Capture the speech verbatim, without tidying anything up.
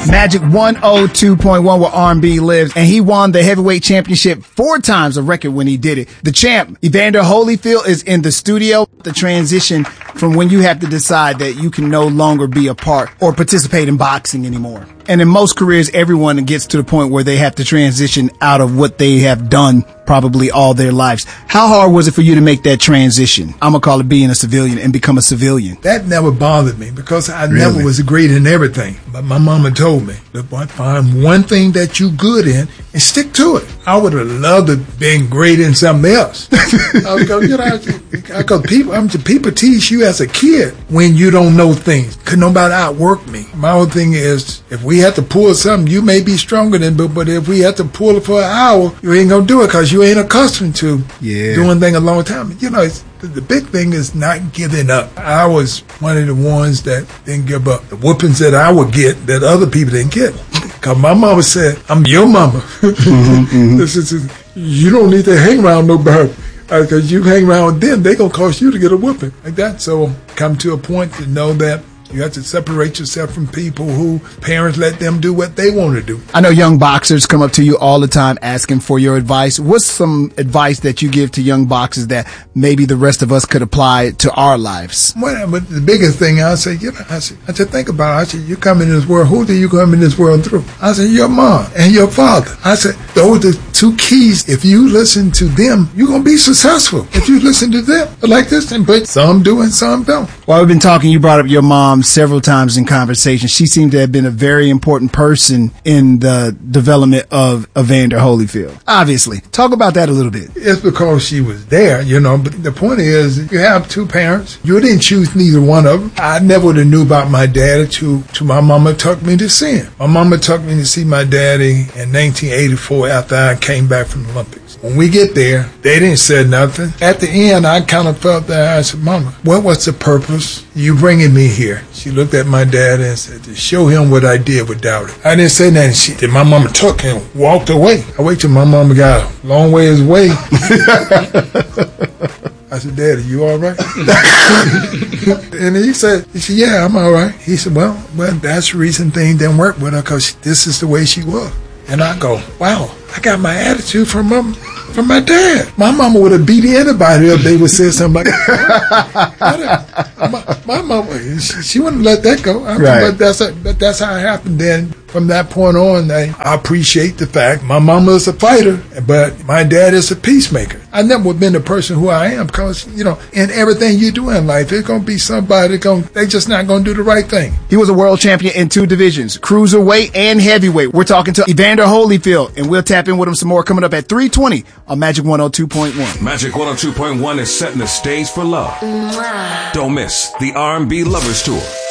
Magic one oh two point one where R and B lives, and he won the heavyweight championship four times, a record when he did it. The champ, Evander Holyfield, is in the studio. The transition from when you have to decide that you can no longer be a part or participate in boxing anymore. And in most careers, everyone gets to the point where they have to transition out of what they have done probably all their lives. How hard was it for you to make that transition? I'm going to call it being a civilian and become a civilian. That never bothered me because I Really? never was great in everything. But my mama told me, look, boy, find one thing that you good in and stick to it. I would have loved to have been great in something else. I was going, you know, because people, I'm, people teach you as a kid when you don't know things. Could nobody outwork me. My whole thing is, if we have to pull something, you may be stronger than, but, but if we have to pull it for an hour, you ain't going to do it because you ain't accustomed to Yeah. doing things a long time. You know, it's, the big thing is not giving up. I was one of the ones that didn't give up. The whoopings that I would get that other people didn't get. Because my mama said, I'm your mama. Mm-hmm, mm-hmm. This is, you don't need to hang around nobody. Because you hang around with them, they going to cause you to get a whooping like that. So come to a point to know that you have to separate yourself from people who parents let them do what they want to do. I know young boxers come up to you all the time asking for your advice. What's some advice that you give to young boxers that maybe the rest of us could apply to our lives? Well, but the biggest thing I say, you know, I said, I said, think about it. I said, you come in this world, who do you come in this world through? I said, your mom and your father. I said, those are the two keys. If you listen to them, you're going to be successful. If you listen to them like this, and but some do and some don't. While we've been talking, you brought up your mom several times in conversation. She seemed to have been a very important person in the development of Evander Holyfield. Obviously. Talk about that a little bit. It's because she was there, you know, but the point is, you have two parents. You didn't choose neither one of them. I never would have knew about my daddy till, till my mama took me to see him. My mama took me to see my daddy in nineteen eighty-four after I came back from the Olympics. When we get there, they didn't say nothing. At the end, I kind of felt that. I said, Mama, what was the purpose you bringing me here? She looked at my dad and said, to show him what I did without it. I didn't say nothing. She, then my mama took and walked away. I waited till my mama got a long ways away. I said, Daddy, you all right? And he said, he said, yeah, I'm all right. He said, well, well, that's the reason things didn't work with her, because this is the way she was. And I go, wow, I got my attitude from my, from my dad. My mama would have beat anybody if they would say something like that. my, my mama, she, she wouldn't let that go. I mean, Right. But that's, a, but that's how it happened. Then from that point on, I, I appreciate the fact my mama is a fighter, but my dad is a peacemaker. I never been the person who I am because, you know, in everything you do in life, there's going to be somebody going they just not going to do the right thing. He was a world champion in two divisions, cruiserweight and heavyweight. We're talking to Evander Holyfield, and we'll tap in with him some more coming up at three twenty on Magic one oh two point one. Magic one oh two point one is setting the stage for love. Don't miss the R and B Lovers Tour,